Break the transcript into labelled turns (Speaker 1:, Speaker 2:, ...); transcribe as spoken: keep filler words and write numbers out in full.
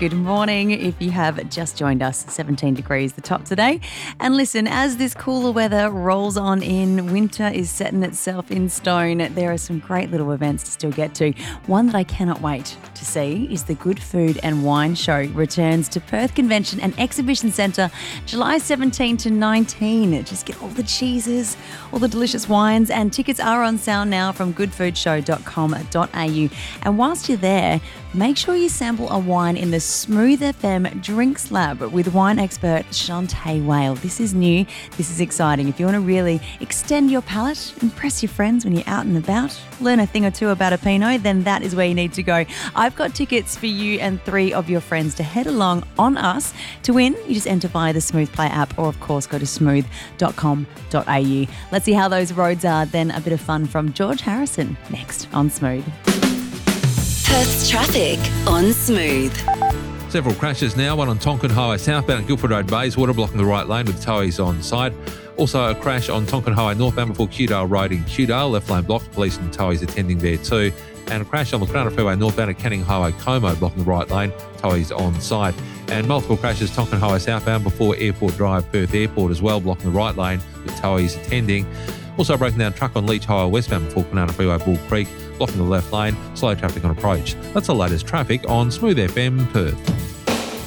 Speaker 1: Good morning. If you have just joined us, seventeen degrees the top today. And listen, as this cooler weather rolls on in, winter is setting itself in stone. There are some great little events to still get to. One that I cannot wait to see is the Good Food and Wine Show returns to Perth Convention and Exhibition Centre July seventeenth to nineteenth. Just get all the cheeses, all the delicious wines, and tickets are on sale now from good food show dot com dot a u. And whilst you're there, make sure you sample a wine in the Smooth F M Drinks Lab with wine expert Shantae Whale. This is new. This is exciting. If you want to really extend your palate, impress your friends when you're out and about, learn a thing or two about a Pinot, then that is where you need to go. I've got tickets for you and three of your friends to head along on us. To win, you just enter via the Smooth Play app or, of course, go to smooth dot com dot a u. Let's see how those roads are. Then a bit of fun from George Harrison next on Smooth.
Speaker 2: Perth's traffic on Smooth.
Speaker 3: Several crashes now, one on Tonkin Highway southbound at Guildford Road Bayswater, blocking the right lane with towies on side. Also a crash on Tonkin Highway northbound before Kewdale Road in Kewdale, left lane blocked, police and towies attending there too. And a crash on the Crown Freeway northbound at Canning Highway Como, blocking the right lane, towies on side. And multiple crashes Tonkin Highway southbound before Airport Drive, Perth Airport as well, blocking the right lane with towies attending. Also a broken down truck on Leach Highway westbound before Kwinana Freeway Bull Creek, blocking the left lane, slow traffic on approach. That's the latest traffic on Smooth F M Perth.